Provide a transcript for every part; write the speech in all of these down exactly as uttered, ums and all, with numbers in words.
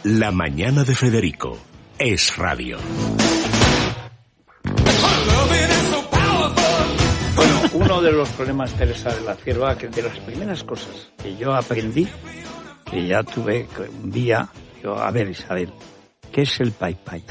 La mañana de Federico es radio. Bueno, uno de los problemas, Teresa, de la cierva, que de las primeras cosas que yo aprendí, que ya tuve un día, yo, a ver, Isabel, ¿qué es el pai pai?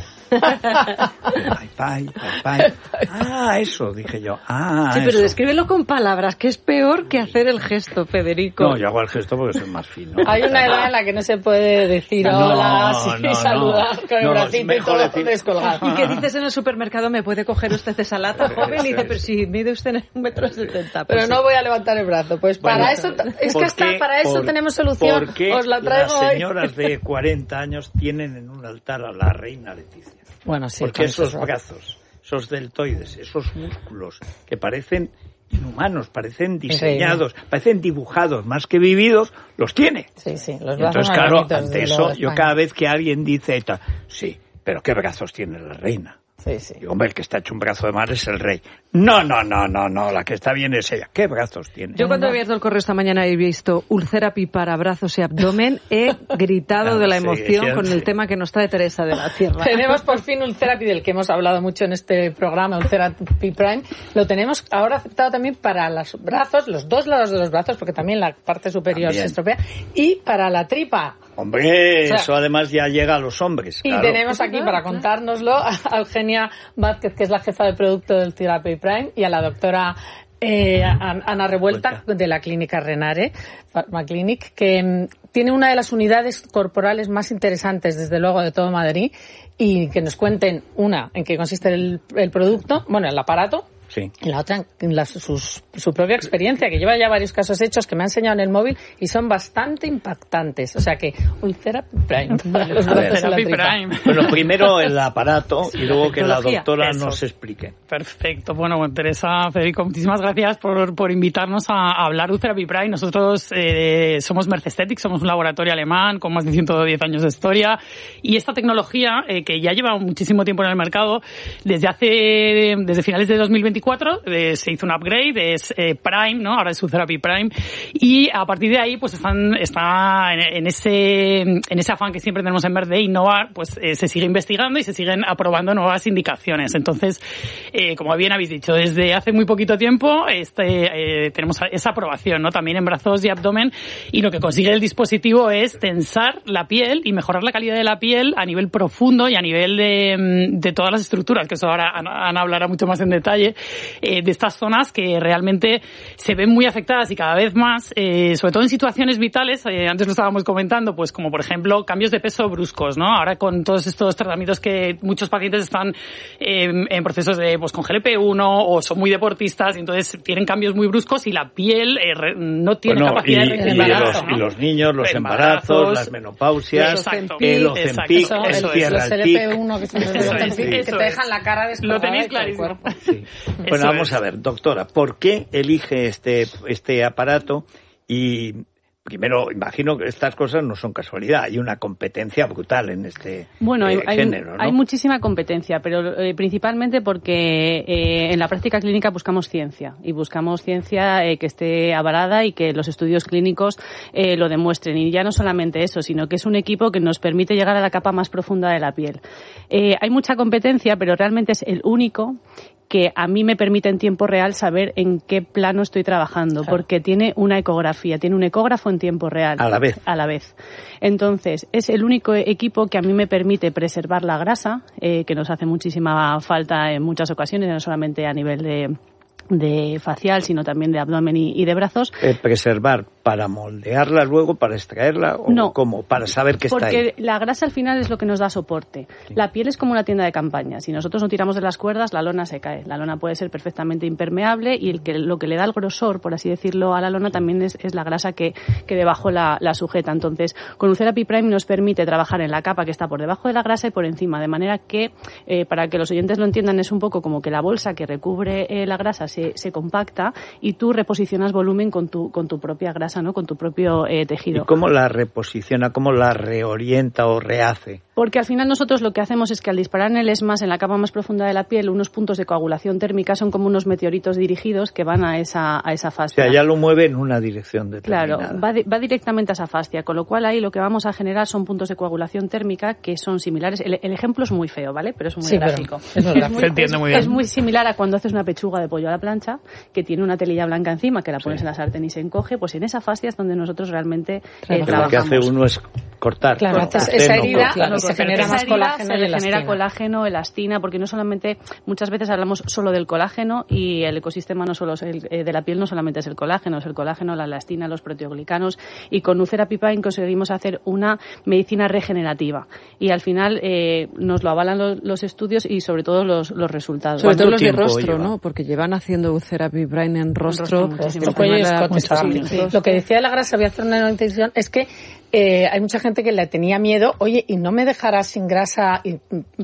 Pai pai, pai pai. Ah, eso, dije yo. Ah, sí, pero eso. descríbelo con palabras, que es peor que hacer el gesto, Federico. No, yo hago el gesto porque soy más fino. Hay una edad en la que no se puede decir No, hola, sí, no, saludar no. con el No, bracito y todo decir- descolgado. ¿Y qué dices en el supermercado? ¿Me puede coger usted esa lata, joven? Y dice, pero si mide usted un metro setenta. Pero no voy a levantar el brazo. Pues Bueno, para eso, es ¿por que hasta qué- para eso por- tenemos solución. ¿Por qué Os la traigo las hoy. señoras de cuarenta años tienen en un altar a la reina Leticia? Bueno, sí. Porque esos brazos, esos deltoides, esos músculos que parecen inhumanos, parecen diseñados, parecen dibujados más que vividos, los tiene. Sí, sí, los Y brazos entonces, más claro, bonitos ante de eso, lo de yo España. cada vez que alguien dice, tal, sí, pero ¿qué brazos tiene la reina? Sí, sí. Y, hombre, el que está hecho un brazo de mar es el rey. No, no, no, no, no, la que está bien es ella. ¿Qué brazos tiene? Yo cuando he abierto el correo esta mañana y he visto Ulcerapi para brazos y abdomen, he gritado Ah, de la sí, emoción sí, con sí. el tema que nos trae Teresa de la Tierra. Tenemos por fin Ulcerapi, del que hemos hablado mucho en este programa, Ulcerapi Prime. Lo tenemos ahora aceptado también para los brazos, los dos lados de los brazos, porque también la parte superior También. se estropea, y para la tripa. Hombre, O sea, eso además ya llega a los hombres. Y claro. tenemos aquí para contárnoslo a Eugenia Vázquez, que es la jefa de producto del Ulcerapi Prime, y a la doctora eh, Ana Revuelta, de la clínica Renare Pharma Clinic, que mm, tiene una de las unidades corporales más interesantes, desde luego, de todo Madrid, y que nos cuenten, una, en qué consiste el, el producto, bueno, el aparato, Sí. y la otra, en la, sus, su propia experiencia, que lleva ya varios casos hechos que me ha enseñado en el móvil y son bastante impactantes. O sea que, Ulcerapi Prime. Los A ver. brazos en la Ulcerapi tripa. Prime. Bueno, primero el aparato y luego que la tecnología. doctora Eso. nos explique. Perfecto. Bueno, bueno, Teresa, Federico, muchísimas gracias por, por invitarnos a, a hablar de Ulcerapi Prime. Nosotros eh, somos Mercesthetic, somos un laboratorio alemán con más de ciento diez años de historia, y esta tecnología, eh, que ya lleva muchísimo tiempo en el mercado, desde hace desde finales de dos mil veinticuatro eh, se hizo un upgrade, es eh, Prime, ¿no? Ahora es Ulcerapi Prime, y a partir de ahí pues están está en, en ese en ese afán que siempre tenemos en vez de innovar, pues eh, se sigue investigando y se siguen aprobando nuevas indicaciones. Entonces, eh, como bien habéis dicho, desde hace muy poquito tiempo este eh, tenemos esa aprobación, ¿no? También en brazos y abdomen, y lo que consigue el dispositivo es tensar la piel y mejorar la calidad de la piel a nivel profundo y a nivel de, de todas las estructuras, que eso ahora Ana hablará mucho más en detalle, eh, de estas zonas que realmente se ven muy afectadas y cada vez más, eh, sobre todo en situaciones vitales, eh, antes lo estábamos comentando, pues como por ejemplo cambios de peso bruscos, ¿no? Ahora con todos estos tratamientos que muchos pacientes están eh, en procesos de, pues con G L P uno o son muy deportistas y entonces tienen cambios muy bruscos y la piel eh, re, no tiene Bueno, capacidad y, de y regenerar, los, ¿no? y los niños, los Embarazos, embarazos, las menopausias, Exacto. el Exacto. Ozempic, Eso, el eso es. cierra Los el L P tic. uno que son los Eso es, Ozempic, que eso te es. dejan la cara Lo descolgada tenéis de todo el clarísimo. cuerpo. Sí. Bueno, Eso vamos es. a ver, doctora, ¿por qué elige este, este aparato? Y primero, imagino que estas cosas no son casualidad, hay una competencia brutal en este Bueno, hay, eh, hay- género, ¿no? hay muchísima competencia, pero eh, principalmente porque eh, en la práctica clínica buscamos ciencia y buscamos ciencia eh, que esté avalada y que los estudios clínicos eh, lo demuestren. Y ya no solamente eso, sino que es un equipo que nos permite llegar a la capa más profunda de la piel. Eh, hay mucha competencia, pero realmente es el único que a mí me permite en tiempo real saber en qué plano estoy trabajando, Claro. porque tiene una ecografía, tiene un ecógrafo en tiempo real. A la vez. A la vez. Entonces, es el único equipo que a mí me permite preservar la grasa, eh, que nos hace muchísima falta en muchas ocasiones, no solamente a nivel de, de facial, sino también de abdomen y, y de brazos. Eh, preservar para moldearla luego, para extraerla, o No. cómo, para saber que está Porque ahí. la grasa al final es lo que nos da soporte. Sí. La piel es como una tienda de campaña. Si nosotros no tiramos de las cuerdas, la lona se cae. La lona puede ser perfectamente impermeable y el que, lo que le da el grosor, por así decirlo, a la lona también es, es la grasa que, que debajo la, la sujeta. Entonces, con Ulcerapi Prime nos permite trabajar en la capa que está por debajo de la grasa y por encima, de manera que, eh, para que los oyentes lo entiendan, es un poco como que la bolsa que recubre eh, la grasa se, se compacta y tú reposicionas volumen con tu, con tu propia grasa grasa, ¿no? Con tu propio eh, tejido. ¿Y cómo la reposiciona, cómo la reorienta o rehace? Porque al final nosotros lo que hacemos es que al disparar en el ESMAS, en la capa más profunda de la piel, unos puntos de coagulación térmica son como unos meteoritos dirigidos que van a esa, a esa fascia. O sea, ya lo mueve en una dirección determinada. Claro, va, di- va directamente a esa fascia, con lo cual ahí lo que vamos a generar son puntos de coagulación térmica que son similares. El, el ejemplo es muy feo, ¿vale? Pero es muy Sí, gráfico. pero es muy gráfico. muy, Se entiende es- muy bien. es muy similar a cuando haces una pechuga de pollo a la plancha, que tiene una telilla blanca encima, que la pones Sí. en la sartén y se encoge, pues en esa fascia es donde nosotros realmente eh, Pero lo que trabajamos. hace uno es cortar. Claro, Bueno, haces hacer, esa no herida cortar. y se genera Esa más herida colágeno se y genera elastina. colágeno, elastina, porque no solamente, muchas veces hablamos solo del colágeno y el ecosistema no solo es el, eh, de la piel no solamente es el colágeno, es el colágeno, la elastina, los proteoglicanos, y con Nucera Pipain conseguimos hacer una medicina regenerativa y al final eh, nos lo avalan los, los estudios y sobre todo los, los resultados. Sobre todo los de tiempo rostro, lleva? ¿no? Porque llevan haciendo Therapy Brain en rostro. rostro muchísimo. el Cuello y tema de la escote, sí. testosterona. Lo que decía de la grasa, voy a hacer una noticia, es que eh, hay mucha gente que le tenía miedo, oye, y no me dejarás sin grasa y,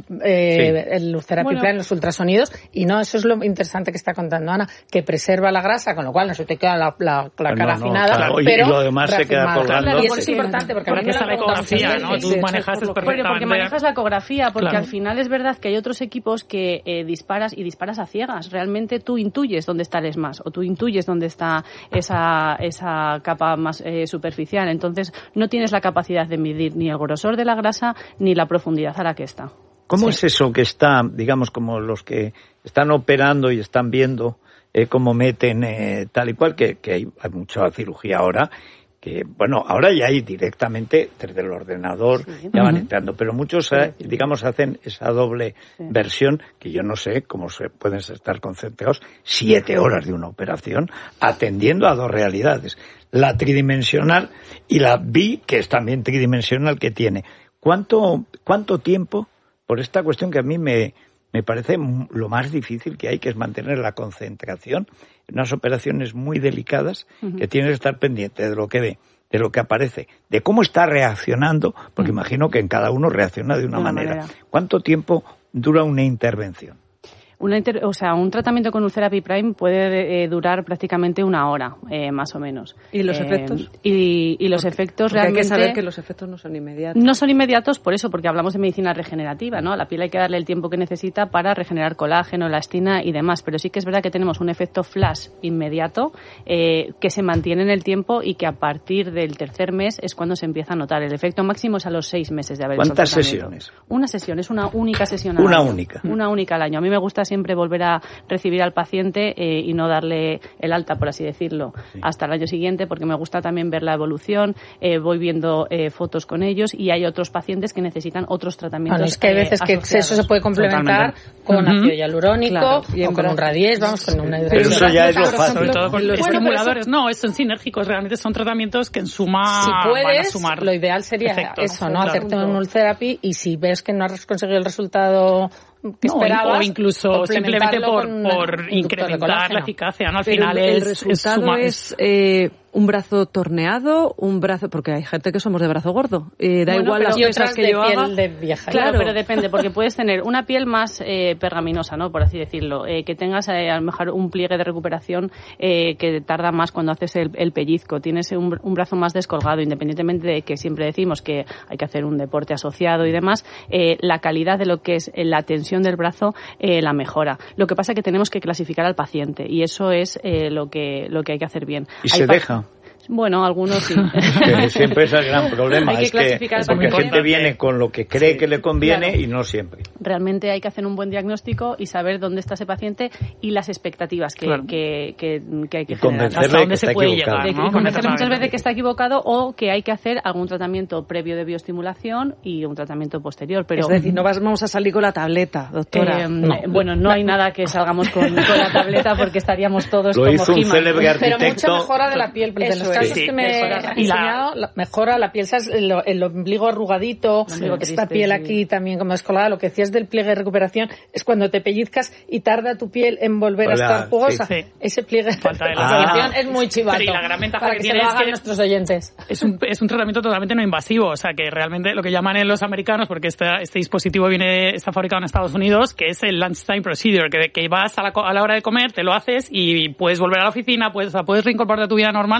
eh, el Therapy Bueno. Plan, los ultrasonidos, y no, eso es lo interesante que está contando Ana, que preserva la grasa, con lo cual no se te queda la, la, la No, cara no, afinada, claro. Oye, pero y lo demás se queda reafirmada. colgando. Claro, y eso Porque- es importante, porque, a mí Porque me está lo la preguntan ecografía, muchas ¿no? veces. Tú Sí, manejas por lo- Porque, perfectamente. porque manejas la ecografía, porque Claro. al final es verdad que hay otros equipos que eh, disparas y disparas a ciegas. Realmente tú intuyes dónde está el ESMAS o tú intuyes dónde está esa, esa capa más eh, superficial. Entonces no tienes la capacidad de medir ni el grosor de la grasa ni la profundidad a la que está. ¿Cómo es eso que está, digamos, como los que están operando y están viendo eh, cómo meten eh, tal y cual, que, que hay, hay mucha cirugía ahora, que, bueno, ahora ya hay directamente desde el ordenador, Sí. ya van Ujú. entrando, pero muchos, eh, digamos, hacen esa doble Sí. versión, que yo no sé cómo se pueden estar concentrados siete horas de una operación, atendiendo a dos realidades, la tridimensional y la bi, que es también tridimensional, que tiene. ¿Cuánto, cuánto tiempo, por esta cuestión que a mí me, me parece m- lo más difícil que hay, que es mantener la concentración en unas operaciones muy delicadas, que tienes que estar pendiente de lo que ve, de lo que aparece, de cómo está reaccionando, porque imagino que en cada uno reacciona de una, De una manera. manera. ¿Cuánto tiempo dura una intervención? Una inter- o sea, un tratamiento con Ulcerapi Prime puede eh, durar prácticamente una hora, eh, más o menos. ¿Y los Eh, efectos? Y, y los efectos Porque hay realmente... que saber que los efectos no son inmediatos. No son inmediatos por eso, porque hablamos de medicina regenerativa, ¿no? A la piel hay que darle el tiempo que necesita para regenerar colágeno, elastina y demás, pero sí que es verdad que tenemos un efecto flash inmediato eh, que se mantiene en el tiempo y que a partir del tercer mes es cuando se empieza a notar. El efecto máximo es a los seis meses de haber hecho el ¿Cuántas tratamiento. sesiones? Una sesión, es una única sesión al Una año. única. Una única al año. A mí me gusta siempre volver a recibir al paciente eh, y no darle el alta, por así decirlo, Sí. hasta el año siguiente, porque me gusta también ver la evolución, eh, voy viendo eh, fotos con ellos y hay otros pacientes que necesitan otros tratamientos. Bueno, es que hay eh, veces que asociados. eso se puede complementar Totalmente. con Ujú. ácido hialurónico Claro, y en o con un brazos. radies, vamos, con una Pero eso ya es lo por fácil. Sobre ejemplo, todo con en los- estimuladores. No, son sinérgicos, realmente son tratamientos que en suma Si van a puedes, sumar lo ideal sería efectos. eso, ¿no? Claro. Hacerte un Ultherapy y si ves que no has conseguido el resultado que No, esperabas, o incluso simplemente complementarlo por, con un por inductor de incrementar colágeno. la eficacia, ¿no? Al Pero final el, el es, resultado suma- es, eh, un brazo torneado, un brazo, porque hay gente que somos de brazo gordo. Eh, da Bueno, igual pero- las y pesas otras que de yo piel haga. de vieja. Claro, Claro. pero depende, porque puedes tener una piel más eh, pergaminosa, ¿no? Por así decirlo, eh, que tengas eh, a lo mejor un pliegue de recuperación eh, que tarda más cuando haces el, el pellizco, tienes un, un brazo más descolgado, independientemente de que siempre decimos que hay que hacer un deporte asociado y demás, eh, la calidad de lo que es la tensión del brazo eh, la mejora. Lo que pasa es que tenemos que clasificar al paciente y eso es eh, lo que lo que hay que hacer bien. Y Hay se pa- deja. Bueno, algunos sí. Que siempre es el gran problema. Hay que es que clasificar al porque paciente. gente viene con lo que cree que le conviene Claro. y no siempre. Realmente hay que hacer un buen diagnóstico y saber dónde está ese paciente y las expectativas que, Claro. que, que, que hay que Y generar. convencerle Hasta de dónde que se está puede equivocado. llegar, De- ¿no? y convencerle Con muchas el veces que está equivocado o que hay que hacer algún tratamiento previo de bioestimulación y un tratamiento posterior. Pero Es decir, no vas- vamos a salir con la tableta, doctora. eh, bueno, no hay nada que salgamos con, con la tableta porque estaríamos todos Lo como hizo un He-Man. célebre Pero mucha arquitecto. mejora de la piel, porque de Eso los es. casos Sí. que me Mejora. he Y la- enseñado, la- mejora la piel, ¿sabes? El, el ombligo arrugadito, El ombligo esta triste, piel sí. aquí también como descolgada, lo que decías del pliegue de recuperación, es cuando te pellizcas y tarda tu piel en volver Hola, a estar jugosa. sí, sí. Ese pliegue de Falta de recuperación Ah. es muy chivato. Pero y la gran ventaja para que que, tiene se lo es hagan que- nuestros oyentes. Es un, es un tratamiento totalmente no invasivo, o sea que realmente lo que llaman en los americanos, porque este, este dispositivo viene está fabricado en Estados Unidos, que es el lunchtime procedure, que, que vas a la, co- a la hora de comer, te lo haces y puedes volver a la oficina, puedes, o sea, puedes reincorporarte a tu vida normal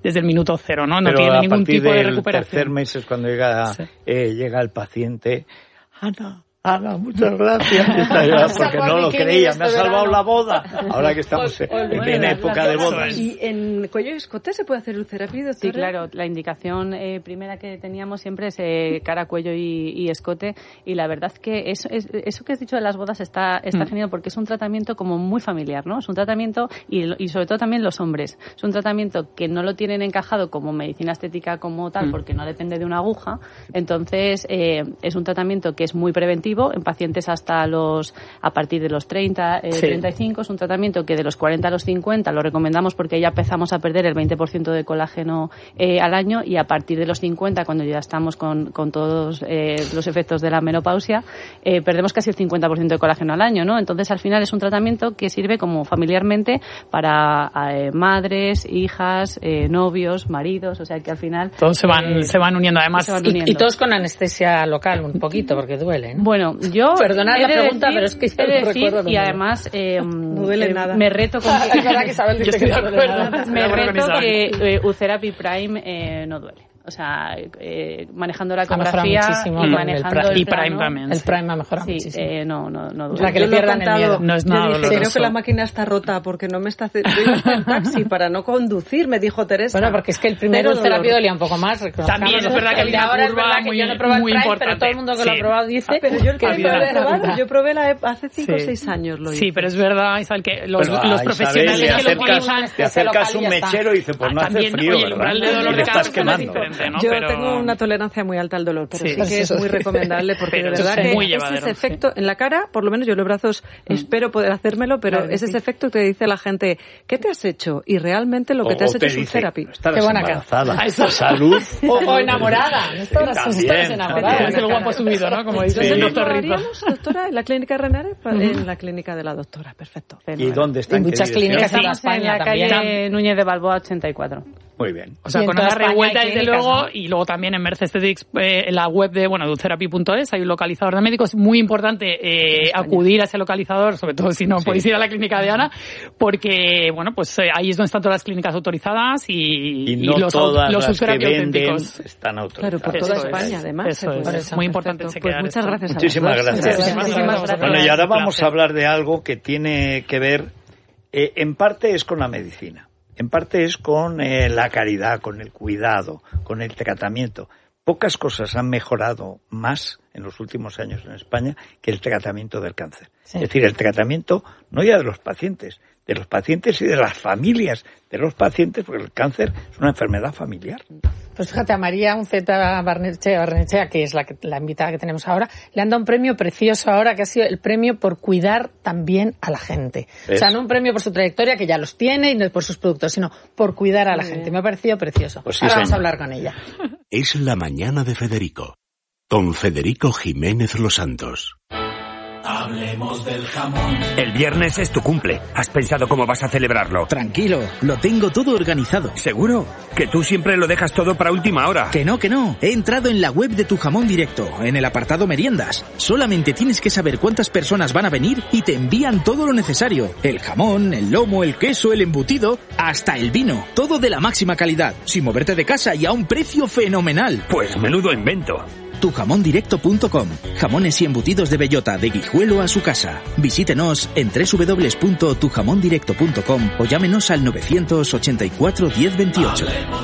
desde el minuto cero, ¿no? No Pero tiene a ningún partir tipo de del recuperación. tercer mes es cuando llega, Sí. eh, llega el paciente. Ana, Ana, muchas gracias. Porque no lo creía, me ha salvado la boda. Ahora que estamos en Bueno, plena la- época la- de bodas. ¿Y en cuello y escote se puede hacer lucerapia, doctora? Sí, claro. La indicación eh, primera que teníamos siempre es eh, cara, cuello y, y escote. Y la verdad que eso, es, eso que has dicho de las bodas está, está Mm. genial porque es un tratamiento como muy familiar, ¿no? Es un tratamiento, y, y sobre todo también los hombres, es un tratamiento que no lo tienen encajado como medicina estética como tal Mm. porque no depende de una aguja. Entonces, eh, es un tratamiento que es muy preventivo en pacientes hasta los, a partir de los treinta, eh, Sí. treinta y cinco. Es un tratamiento que de los cuarenta a los cincuenta lo recomendamos porque ya empezamos a perder el veinte por ciento de colágeno eh, al año, y a partir de los cincuenta, cuando ya estamos con, con todos eh, los efectos de la menopausia, eh, perdemos casi el cincuenta por ciento de colágeno al año, ¿no? Entonces, al final es un tratamiento que sirve como familiarmente para eh, madres, hijas, eh, novios, maridos, o sea que al final... Todos se van, eh, se van uniendo. Además, se van Y, uniendo. y todos con anestesia local, un poquito, porque duele, ¿no? Bueno, yo... Perdonad he la de pregunta, decir- pero es que yo he de no decir, recuerdo y cómo. además eh, No duele eh, nada. me reto con... Es verdad que Isabel dice Yo estoy que de no duele acuerdo. nada. me Estoy de acuerdo reto con que Isabel. eh, Utherapy Prime eh, no duele. O sea, eh, manejando la Ha mejorado ecografía muchísimo y el manejando Prime. el Y Prime plano, también. El Prime ha mejorado Sí, muchísimo. eh, no, no, no O duele. sea, que Yo le lo he pierdan el contado. miedo. No es Yo nada dije, doloroso. creo que la máquina está rota porque no me está haciendo. Yo iba en taxi para no conducir, me dijo Teresa. Bueno, porque es que el primer Cero terapia dolor. dolía un poco más. También es verdad que hay El de una ahora es curva verdad que muy- yo no he probado el muy Prime, pero importante. todo el mundo que lo ha Sí. probado dice Ah, pero yo el que que es lo he verdad. probado, yo probé la E P hace cinco o Sí. seis años lo hice. Sí, pero es verdad, Isabel, que los, Pero a los Isabel profesionales le que lo acercas, utilizan... te acercas un local y ya está. mechero y dice, pues no Ah, hace también, frío, oye, el umbral de ¿verdad? dolor Y de le cada estás persona es quemando. diferente, ¿no? Yo Pero- tengo una tolerancia muy alta al dolor, pero Sí. sí, que es muy recomendable porque Pero de eso verdad es que muy es llevadero, ese efecto en la cara, por lo menos yo los brazos espero poder hacérmelo, pero Claro que es ese sí. efecto que dice la gente, ¿qué te has hecho? Y realmente lo que te O- has o hecho te es un dice, therapy. estarás Qué buena cara. embarazada. Ah, eso. Salud. O, o enamorada. Esto ahora son También, ustedes enamoradas. Es el guapo subido, ¿no? Como dice Sí. el ¿Dónde doctor lo Rizo. haríamos, doctora? ¿En la clínica Renare? En la clínica de la doctora, perfecto. ¿Y dónde están? Y muchas ¿Qué dirección? clínicas en Estamos en España la también. calle Núñez de Balboa ochenta y cuatro. Muy bien. O sea, Y en con toda una España revuelta, hay desde clínicas, luego, ¿no? y luego también en Merce Aesthetics, eh, en la web de, bueno, Dulcerapi punto es, hay un localizador de médicos. Muy importante eh, acudir a ese localizador, sobre todo si no Sí. podéis ir a la clínica de Ana, porque, bueno, pues eh, ahí es donde están todas las clínicas autorizadas y, Y no los, todas los las que Dulcerapi venden auténticos. están autorizadas. Claro, por Eso toda es, España, además. eso se es. puede. Es muy importante Perfecto. chequear Pues muchas esto. gracias a Muchísimas los dos. gracias. Muchísimas Muchísimas gracias. gracias. Bueno, y ahora Un vamos placer. a hablar de algo que tiene que ver, eh, en parte es con la medicina, en parte es con eh, la caridad, con el cuidado, con el tratamiento. Pocas cosas han mejorado más en los últimos años en España que el tratamiento del cáncer. Sí. Es decir, el tratamiento no ya de los pacientes, de los pacientes y de las familias de los pacientes, porque el cáncer es una enfermedad familiar. Pues fíjate, a María Unceta Barnechea, Barnechea, que es la, que, la invitada que tenemos ahora, le han dado un premio precioso ahora, que ha sido el premio por cuidar también a la gente. ¿Ves? O sea, no un premio por su trayectoria, que ya los tiene, y no por sus productos, sino por cuidar a la gente. Me ha parecido precioso. Pues sí, ahora vamos a señor. hablar con ella. Es la mañana de Federico, con Federico Jiménez Los Santos. El viernes es tu cumple. ¿Has pensado cómo vas a celebrarlo? Tranquilo, lo tengo todo organizado. ¿Seguro? Que tú siempre lo dejas todo para última hora. Que no, que no. He entrado en la web de Tu Jamón Directo, en el apartado meriendas. Solamente tienes que saber cuántas personas van a venir y te envían todo lo necesario. El jamón, el lomo, el queso, el embutido, hasta el vino. Todo de la máxima calidad, sin moverte de casa y a un precio fenomenal. Pues menudo invento. tu jamón directo punto com. Jamones y embutidos de bellota de Guijuelo a su casa. Visítenos en doble u doble u doble u punto tu jamón directo punto com o llámenos al nueve ochenta y cuatro diez veintiocho.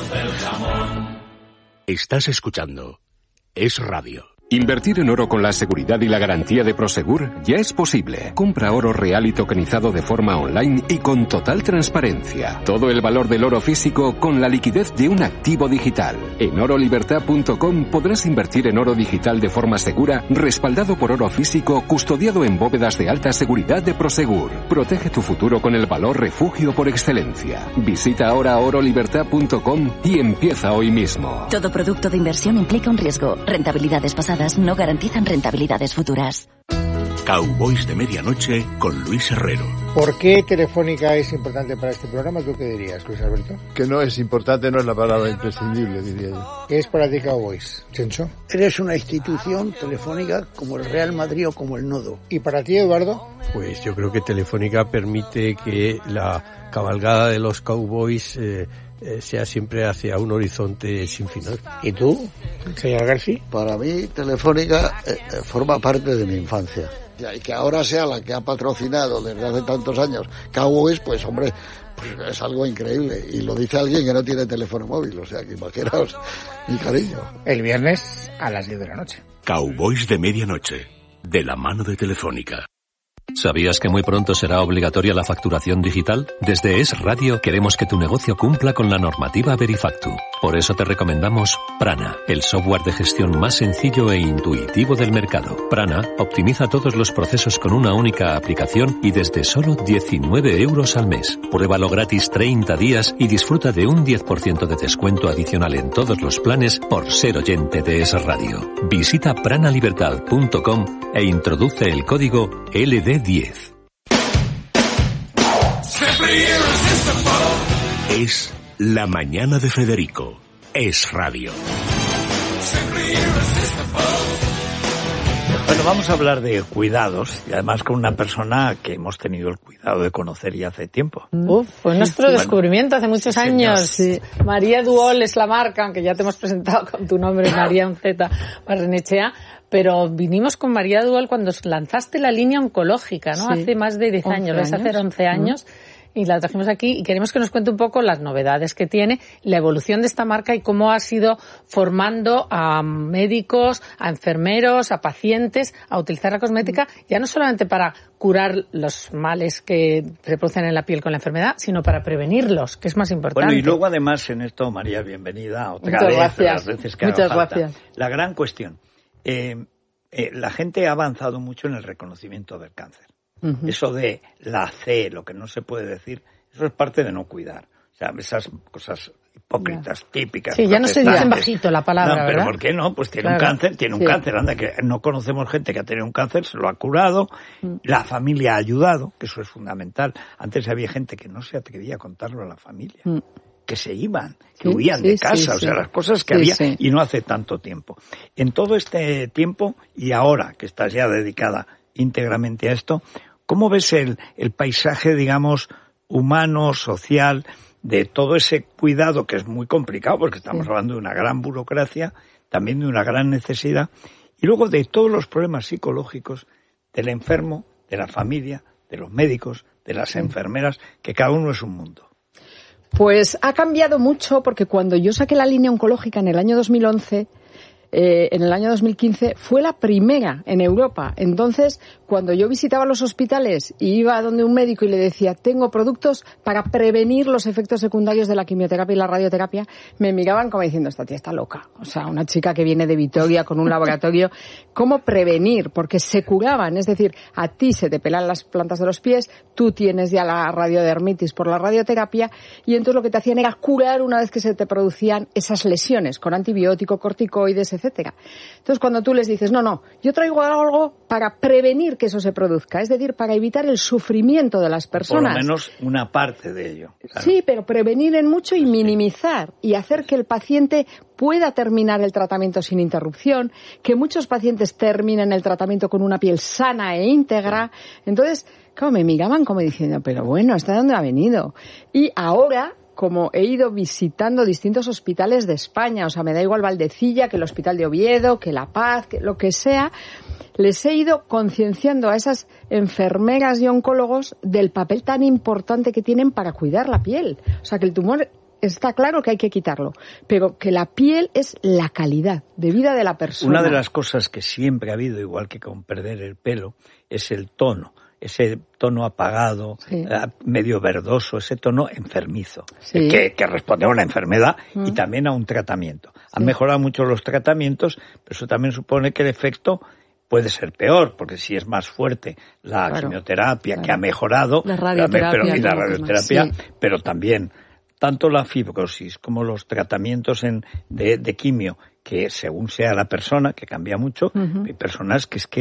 Estás escuchando Es Radio. Invertir en oro con la seguridad y la garantía de Prosegur ya es posible. Compra oro real y tokenizado de forma online y con total transparencia. Todo el valor del oro físico con la liquidez de un activo digital. En oro libertad punto com podrás invertir en oro digital de forma segura, respaldado por oro físico, custodiado en bóvedas de alta seguridad de Prosegur. Protege tu futuro con el valor refugio por excelencia. Visita ahora oro libertad punto com y empieza hoy mismo. Todo producto de inversión implica un riesgo. Rentabilidades pasadas no garantizan rentabilidades futuras. Cowboys de Medianoche con Luis Herrero. ¿Por qué Telefónica es importante para este programa? ¿Tú qué dirías, Luis Alberto? Que no es importante, no es la palabra imprescindible, diría yo. ¿Qué es para ti Cowboys, Chencho? Eres una institución telefónica como el Real Madrid o como el Nodo. ¿Y para ti, Eduardo? Pues yo creo que Telefónica permite que la cabalgada de los Cowboys eh, eh, sea siempre hacia un horizonte sin final. ¿Y tú, señor García? Para mí, Telefónica eh, forma parte de mi infancia. Y que ahora sea la que ha patrocinado desde hace tantos años Cowboys, pues hombre, pues es algo increíble. Y lo dice alguien que no tiene teléfono móvil, o sea que imaginaos mi cariño. El viernes a las diez de la noche. Cowboys de medianoche, de la mano de Telefónica. ¿Sabías que muy pronto será obligatoria la facturación digital? Desde Es Radio queremos que tu negocio cumpla con la normativa Verifactu. Por eso te recomendamos Prana, el software de gestión más sencillo e intuitivo del mercado. Prana optimiza todos los procesos con una única aplicación y desde solo diecinueve euros al mes. Pruébalo gratis treinta días y disfruta de un diez por ciento de descuento adicional en todos los planes por ser oyente de Es Radio. Visita pranalibertad punto com e introduce el código L D diez. Es La Mañana de Federico. Es Radio. Bueno, vamos a hablar de cuidados y además con una persona que hemos tenido el cuidado de conocer ya hace tiempo. Uf, fue nuestro bueno, descubrimiento hace muchos sí, años. Sí. María Duol es la marca, aunque ya te hemos presentado con tu nombre, María Unceta Barrenechea, pero vinimos con María Duol cuando lanzaste la línea oncológica, ¿no? Sí. Hace más de diez años, vas a hacer once años. Mm. Y la trajimos aquí y queremos que nos cuente un poco las novedades que tiene, la evolución de esta marca y cómo ha sido formando a médicos, a enfermeros, a pacientes a utilizar la cosmética, ya no solamente para curar los males que se producen en la piel con la enfermedad, sino para prevenirlos, que es más importante. Bueno, y luego además en esto, María, bienvenida otra Muchas vez, gracias. las veces que Muchas haga falta. gracias. La gran cuestión, eh, eh, la gente ha avanzado mucho en el reconocimiento del cáncer. Uh-huh. Eso de la C, lo que no se puede decir, eso es parte de no cuidar. O sea, esas cosas hipócritas, yeah. típicas. Sí, ya no se dice en bajito la palabra, no, pero ¿verdad? ¿por qué no? Pues tiene claro. un cáncer, tiene un sí. cáncer. Anda, que no conocemos gente que ha tenido un cáncer, se lo ha curado, mm. la familia ha ayudado, que eso es fundamental. Antes había gente que no se atrevía a contarlo a la familia. Mm. que se iban, que sí, huían sí, de casa, sí, o sea, sí. las cosas que sí, había, sí. y no hace tanto tiempo. En todo este tiempo, y ahora que estás ya dedicada íntegramente a esto, ¿cómo ves el, el paisaje, digamos, humano, social, de todo ese cuidado que es muy complicado, porque estamos sí. hablando de una gran burocracia, también de una gran necesidad, y luego de todos los problemas psicológicos del enfermo, de la familia, de los médicos, de las sí. enfermeras, que cada uno es un mundo? Pues ha cambiado mucho, porque cuando yo saqué la línea oncológica en el año dos mil once, eh, en el año dos mil quince, fue la primera en Europa. Entonces, cuando yo visitaba los hospitales y iba a donde un médico y le decía, tengo productos para prevenir los efectos secundarios de la quimioterapia y la radioterapia, me miraban como diciendo, esta tía está loca. O sea, una chica que viene de Vitoria con un laboratorio. ¿Cómo prevenir? Porque se curaban. Es decir, a ti se te pelan las plantas de los pies, tú tienes ya la radiodermitis por la radioterapia, y entonces lo que te hacían era curar una vez que se te producían esas lesiones con antibiótico, corticoides, etcétera. Entonces, cuando tú les dices, no, no, yo traigo algo para prevenir que eso se produzca, es decir, para evitar el sufrimiento de las personas. Por lo menos una parte de ello. Claro. Sí, pero prevenir en mucho y minimizar, y hacer que el paciente pueda terminar el tratamiento sin interrupción, que muchos pacientes terminen el tratamiento con una piel sana e íntegra. Entonces, claro, me miraban como diciendo, pero bueno, ¿hasta dónde ha venido? Y ahora, como he ido visitando distintos hospitales de España, o sea, me da igual Valdecilla que el Hospital de Oviedo, que La Paz, que lo que sea, les he ido concienciando a esas enfermeras y oncólogos del papel tan importante que tienen para cuidar la piel. O sea, que el tumor está claro que hay que quitarlo, pero que la piel es la calidad de vida de la persona. Una de las cosas que siempre ha habido, igual que con perder el pelo, es el tono. Ese tono apagado, sí. medio verdoso, ese tono enfermizo, sí. que, que responde a una enfermedad mm. y también a un tratamiento. Sí. Han mejorado mucho los tratamientos, pero eso también supone que el efecto puede ser peor, porque si es más fuerte la claro. quimioterapia, claro. que ha mejorado, la radioterapia, pero, y la radioterapia, sí. pero también tanto la fibrosis como los tratamientos en, de, de quimio, que según sea la persona, que cambia mucho, uh-huh. hay personas que es que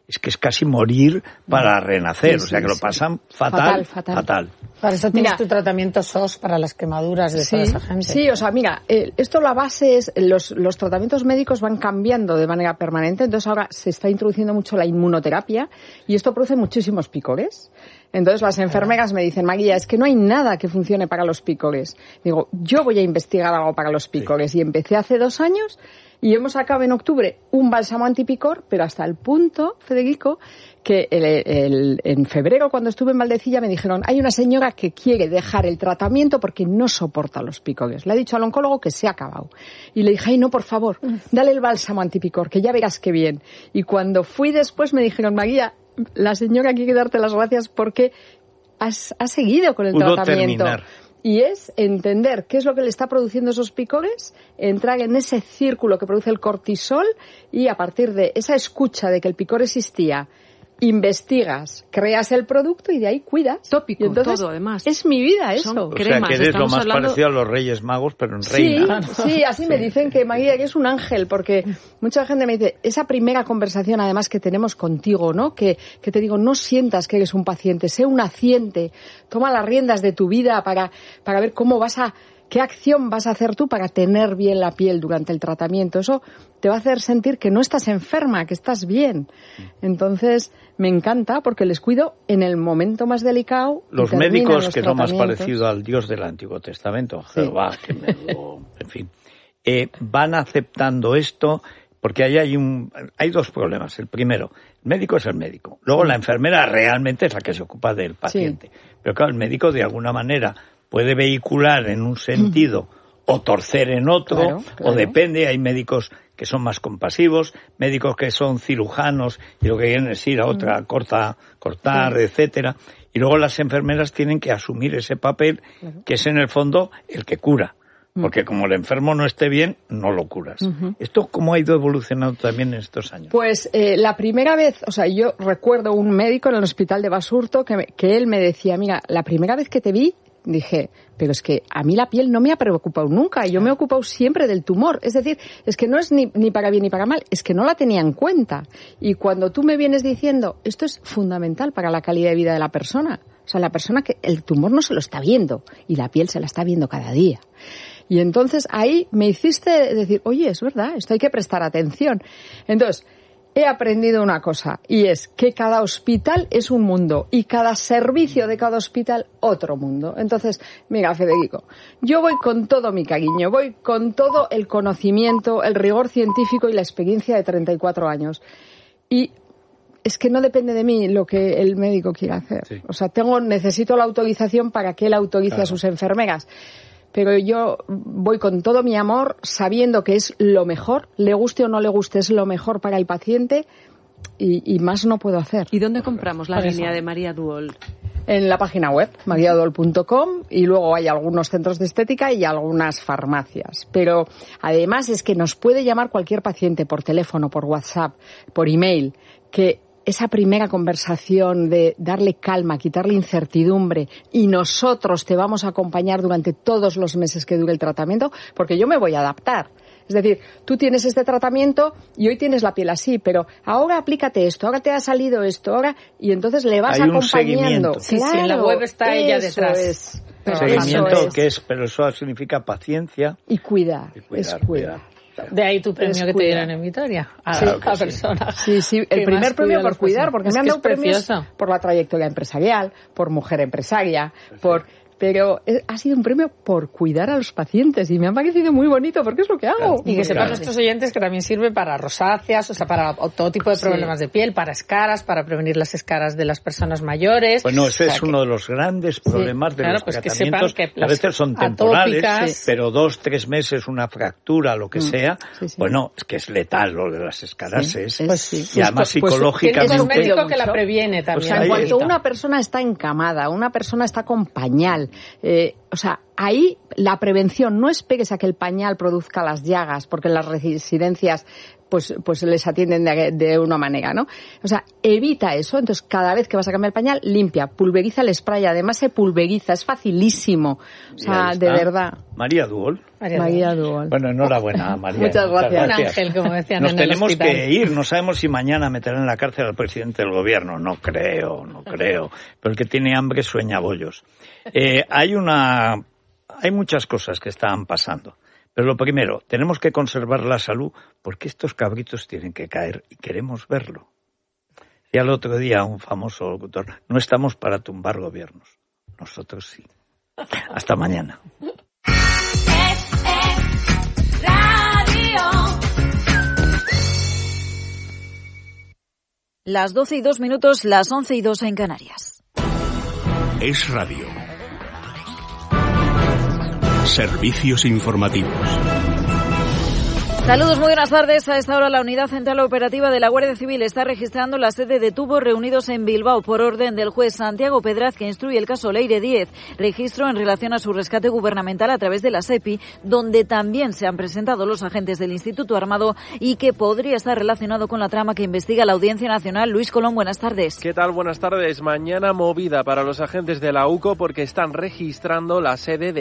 es que es casi morir para renacer, sí, o sea que sí, lo pasan fatal, fatal. fatal. fatal. Para eso tienes Mira, tu tratamiento S O S para las quemaduras de sí, toda esa gente. Sí, o sea, mira, eh, esto la base es, los, los tratamientos médicos van cambiando de manera permanente, entonces ahora se está introduciendo mucho la inmunoterapia y esto produce muchísimos picores. Entonces las enfermeras me dicen, María, es que no hay nada que funcione para los picores. Digo, yo voy a investigar algo para los picores sí. y empecé hace dos años y hemos sacado en octubre un bálsamo antipicor, pero hasta el punto, Federico, que el, el, en febrero cuando estuve en Valdecilla me dijeron, hay una señora que quiere dejar el tratamiento porque no soporta los picores. Le he dicho al oncólogo que se ha acabado. Y le dije, ay no, por favor, dale el bálsamo antipicor, que ya verás qué bien. Y cuando fui después me dijeron, María, la señora quiere darte las gracias porque has, has seguido con el Pudo tratamiento. Terminar. Y es entender qué es lo que le está produciendo esos picores, entrar en ese círculo que produce el cortisol y a partir de esa escucha de que el picor existía, investigas, creas el producto y de ahí cuidas. Tópico, y entonces, todo además. Es mi vida eso. O sea, que eres lo más hablando... parecido a los Reyes Magos, pero en reina. Sí, sí, así sí. me dicen que María, que es un ángel, porque mucha gente me dice, esa primera conversación además que tenemos contigo, ¿no? Que, que te digo, no sientas que eres un paciente, sé un paciente, toma las riendas de tu vida para, para ver cómo vas a... ¿Qué acción vas a hacer tú para tener bien la piel durante el tratamiento? Eso te va a hacer sentir que no estás enferma, que estás bien. Entonces, me encanta porque les cuido en el momento más delicado. Los médicos, los que son más parecidos al Dios del Antiguo Testamento, Jehová, sí. Gemedo, en fin, eh, van aceptando esto porque ahí hay, un, hay dos problemas. El primero, el médico es el médico. Luego, la enfermera realmente es la que se ocupa del paciente. Sí. Pero claro, el médico de alguna manera puede vehicular en un sentido o torcer en otro, claro, claro. o depende, hay médicos que son más compasivos, médicos que son cirujanos y lo que quieren es ir a otra, corta, cortar, sí. etcétera. Y luego las enfermeras tienen que asumir ese papel, claro. que es en el fondo el que cura. Porque como el enfermo no esté bien, no lo curas. Uh-huh. ¿Esto cómo ha ido evolucionando también en estos años? Pues eh, la primera vez, o sea, yo recuerdo un médico en el hospital de Basurto que, me, que él me decía, mira, la primera vez que te vi, dije, pero es que a mí la piel no me ha preocupado nunca, yo me he ocupado siempre del tumor. Es decir, es que no es ni, ni para bien ni para mal, es que no la tenía en cuenta. Y cuando tú me vienes diciendo, esto es fundamental para la calidad de vida de la persona. O sea, la persona que el tumor no se lo está viendo y la piel se la está viendo cada día. Y entonces ahí me hiciste decir, oye, es verdad, esto hay que prestar atención. Entonces, he aprendido una cosa, y es que cada hospital es un mundo y cada servicio de cada hospital otro mundo. Entonces, mira, Federico, yo voy con todo mi cariño, voy con todo el conocimiento, el rigor científico y la experiencia de treinta y cuatro años. Y es que no depende de mí lo que el médico quiera hacer. Sí. O sea, tengo, necesito la autorización para que él autorice claro. a sus enfermeras. Pero yo voy con todo mi amor sabiendo que es lo mejor, le guste o no le guste, es lo mejor para el paciente y, y más no puedo hacer. ¿Y dónde compramos la Por línea eso. de María Duol? En la página web, maria duol punto com, y luego hay algunos centros de estética y algunas farmacias. Pero además es que nos puede llamar cualquier paciente por teléfono, por WhatsApp, por email, que esa primera conversación de darle calma, quitarle incertidumbre y nosotros te vamos a acompañar durante todos los meses que dure el tratamiento, porque yo me voy a adaptar. Es decir, tú tienes este tratamiento y hoy tienes la piel así, pero ahora aplícate esto, ahora te ha salido esto, ahora y entonces le vas Hay acompañando. Un sí, claro, sí, en la web está ella detrás. Es. Pero seguimiento es. que es, pero eso significa paciencia y cuidar, y cuidar es cuidar. cuidar. De ahí tu premio que te dieron en Vitoria a sí, la sí. persona. Sí, sí, el primer premio por cuidar, porque es me han dado premios precioso. por la trayectoria empresarial, por mujer empresaria, Perfecto. por... Pero ha sido un premio por cuidar a los pacientes y me ha parecido muy bonito porque es lo que hago. Claro, y que sepan claro. nuestros oyentes que también sirve para rosáceas, o sea, para todo tipo de problemas sí. de piel, para escaras, para prevenir las escaras de las personas mayores. Bueno, ese o sea, es que... uno de los grandes problemas sí, de claro, los pues tratamientos. Que, que a veces son temporales, atópicas, pero dos, tres meses, una fractura, lo que mm. sea. Sí, sí. Bueno, es que es letal lo de las escaras. Sí, es, pues sí. Y además pues, psicológicamente... Es un médico que la previene también. O sea, en cuanto una persona está encamada, una persona está con pañal... Eh, O sea, ahí la prevención, no esperes a que el pañal produzca las llagas, porque en las residencias pues, pues les atienden de, de una manera, ¿no? O sea, evita eso. Entonces, cada vez que vas a cambiar el pañal, limpia, pulveriza el spray. Además, se pulveriza, es facilísimo. O sea, de verdad. María Duol. María, María Duol. Bueno, enhorabuena, María. Muchas gracias. Un ángel, como decían Nos en el tenemos hospital. que ir. No sabemos si mañana meterán en la cárcel al presidente del gobierno. No creo, no creo. Pero el que tiene hambre sueña bollos. Eh, hay una, hay muchas cosas que están pasando. Pero lo primero, tenemos que conservar la salud porque estos cabritos tienen que caer y queremos verlo. Y al otro día un famoso locutor, no estamos para tumbar gobiernos. Nosotros sí. Hasta mañana. Las doce y dos minutos, las once y dos en Canarias. Es Radio. Servicios informativos. Saludos, muy buenas tardes. A esta hora la Unidad Central Operativa de la Guardia Civil está registrando la sede de tubos reunidos en Bilbao por orden del juez Santiago Pedraz, que instruye el caso Leire diez. Registro en relación a su rescate gubernamental a través de la SEPI, donde también se han presentado los agentes del Instituto Armado y que podría estar relacionado con la trama que investiga la Audiencia Nacional. Luis Colón, buenas tardes. ¿Qué tal? Buenas tardes. Mañana movida para los agentes de la U C O porque están registrando la sede de